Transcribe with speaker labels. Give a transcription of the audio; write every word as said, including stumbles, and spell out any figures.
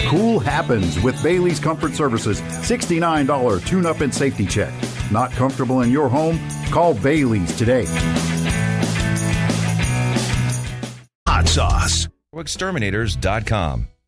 Speaker 1: Cool happens with Bailey's Comfort Services sixty-nine dollars tune-up and safety check. Not comfortable in your home? Call Bailey's today.
Speaker 2: Hot sauce.
Speaker 3: exterminators dot com.